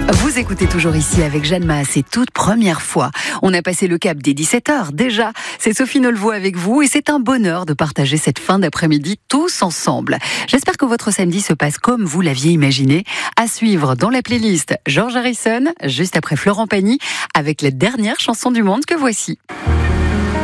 Vous écoutez toujours ici avec Jeanne Masse, c'est toute première fois. On a passé le cap des 17h déjà. C'est Sophie Nollevoix avec vous et c'est un bonheur de partager cette fin d'après-midi tous ensemble. J'espère que votre samedi se passe comme vous l'aviez imaginé. À suivre dans la playlist George Harrison, juste après Florent Pagny, avec la dernière chanson du monde que voici.